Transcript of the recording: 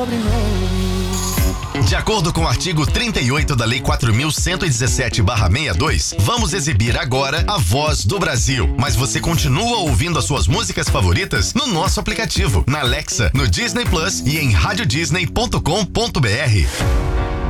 De acordo com o artigo 38 da Lei 4.117/62, vamos exibir agora a Voz do Brasil. Mas você continua ouvindo as suas músicas favoritas no nosso aplicativo, na Alexa, no Disney Plus e em radiodisney.com.br.